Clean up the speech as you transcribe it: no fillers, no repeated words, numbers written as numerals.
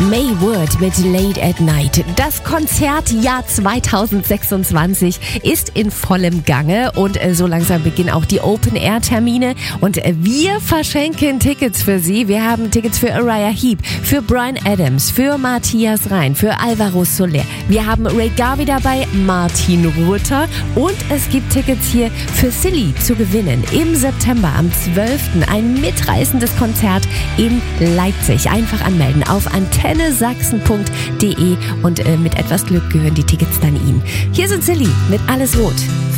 May Word mit Late at Night. Das Konzertjahr 2026 ist in vollem Gange und so langsam beginnen auch die Open-Air-Termine und wir verschenken Tickets für Sie. Wir haben Tickets für Uriah Heep, für Bryan Adams, für Matthias Rein, für Alvaro Soler. Wir haben Ray Garvey dabei, Martin Ruther und es gibt Tickets hier für Silly zu gewinnen. Im September am 12. ein mitreißendes Konzert in Leipzig. Einfach anmelden auf antennesachsen.de und mit etwas Glück gehören die Tickets dann Ihnen. Hier sind Silly mit Alles Rot.